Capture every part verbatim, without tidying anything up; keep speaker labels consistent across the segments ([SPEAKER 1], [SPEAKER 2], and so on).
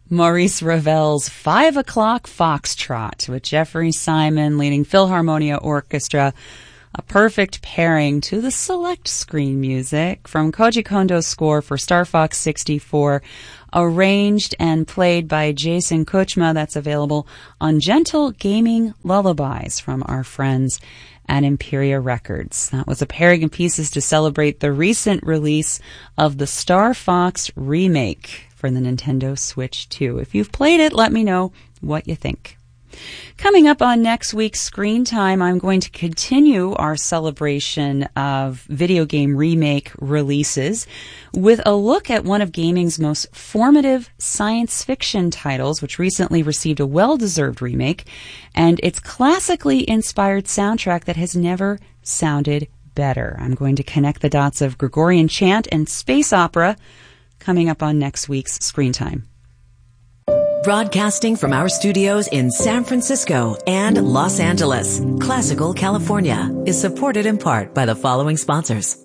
[SPEAKER 1] Maurice Ravel's Five O'Clock Foxtrot with Jeffrey Simon leading Philharmonia Orchestra. A perfect pairing to the select screen music from Koji Kondo's score for Star Fox sixty-four, arranged and played by Jason Kuchma. That's available on Gentle Gaming Lullabies from our friends at Imperia Records. That was a pairing of pieces to celebrate the recent release of the Star Fox remake for the Nintendo Switch two. If you've played it, let me know what you think. Coming up on next week's Screen Time, I'm going to continue our celebration of video game remake releases with a look at one of gaming's most formative science fiction titles, which recently received a well-deserved remake, and its classically inspired soundtrack that has never sounded better. I'm going to connect the dots of Gregorian chant and space opera coming up on next week's Screen Time.
[SPEAKER 2] Broadcasting from our studios in San Francisco and Los Angeles, Classical California is supported in part by the following sponsors.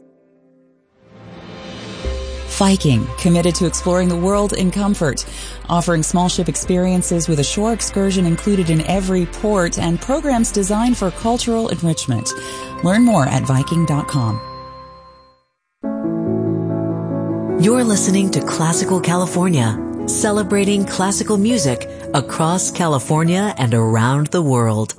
[SPEAKER 1] Viking, committed to exploring the world in comfort, offering small ship experiences with a shore excursion included in every port and programs designed for cultural enrichment. Learn more at Viking dot com.
[SPEAKER 2] You're listening to Classical California, celebrating classical music across California and around the world.